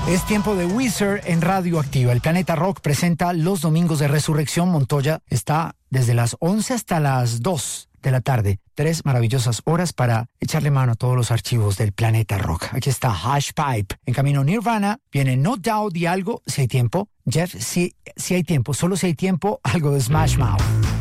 Es tiempo de Weezer en Radioactiva. El Planeta Rock presenta los domingos de Resurrección. Montoya está desde las 11 hasta las 2 de la tarde. 3 maravillosas horas para echarle mano a todos los archivos del Planeta Rock. Aquí está Hash Pipe. En camino Nirvana viene No Doubt y algo, si hay tiempo. Jeff, si hay tiempo, solo si hay tiempo, algo de Smash Mouth.